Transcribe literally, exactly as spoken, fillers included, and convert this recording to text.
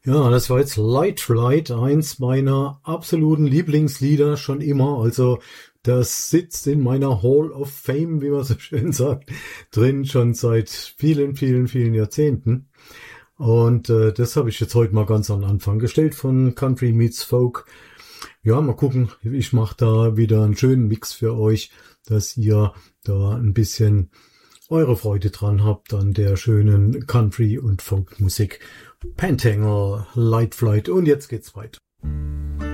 Ja, das war jetzt Light Flight, eins meiner absoluten Lieblingslieder schon immer. Also das sitzt in meiner Hall of Fame, wie man so schön sagt, drin schon seit vielen, vielen, vielen Jahrzehnten. Und äh, das habe ich jetzt heute mal ganz an den Anfang gestellt von Country Meets Folk. Ja, mal gucken, ich mache da wieder einen schönen Mix für euch, dass ihr da ein bisschen eure Freude dran habt an der schönen Country- und Folkmusik. Pentangle, Light Flight und jetzt geht's weiter.